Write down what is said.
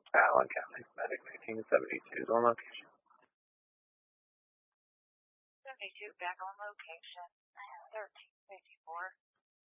Allen County Medic 1972 is on location. 72 back on location. 1354.